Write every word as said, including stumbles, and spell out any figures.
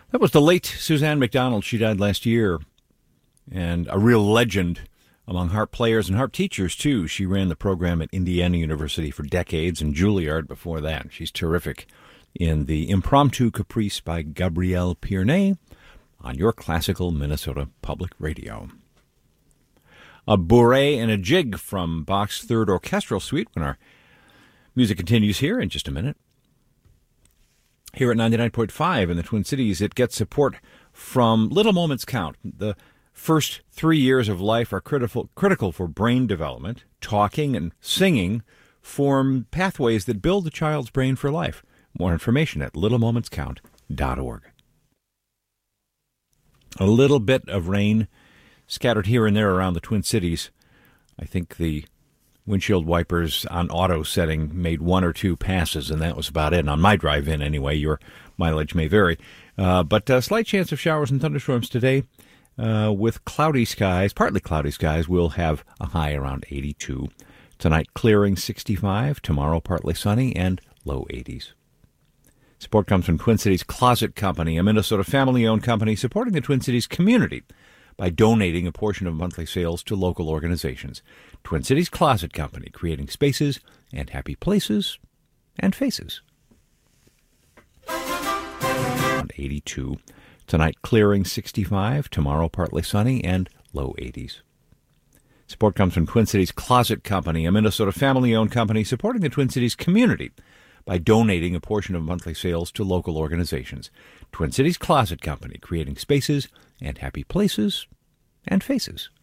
That was the late Suzanne McDonald. She died last year, and a real legend among harp players and harp teachers, too. She ran the program at Indiana University for decades and Juilliard before that. She's terrific in the Impromptu Caprice by Gabrielle Pierney on your classical Minnesota Public Radio. A bourrée and a jig from Bach's Third Orchestral Suite when our music continues here in just a minute. Here at ninety-nine point five in the Twin Cities, it gets support from Little Moments Count. The first three years of life are critical critical for brain development. Talking and singing form pathways that build a child's brain for life. More information at little moments count dot org. A little bit of rain scattered here and there around the Twin Cities. I think the windshield wipers on auto setting made one or two passes, and that was about it. And on my drive in, anyway, your mileage may vary. Uh, but a slight chance of showers and thunderstorms today uh, with cloudy skies, partly cloudy skies. We'll have a high around eighty-two. Tonight, clearing sixty-five. Tomorrow, partly sunny and low eighties. Support comes from Twin Cities Closet Company, a Minnesota family-owned company supporting the Twin Cities community by donating a portion of monthly sales to local organizations. Twin Cities Closet Company, creating spaces and happy places and faces. Around eighty-two. Tonight, clearing sixty-five. Tomorrow, partly sunny and low eighties. Support comes from Twin Cities Closet Company, a Minnesota family-owned company supporting the Twin Cities community by donating a portion of monthly sales to local organizations. Twin Cities Closet Company, creating spaces and happy places and faces.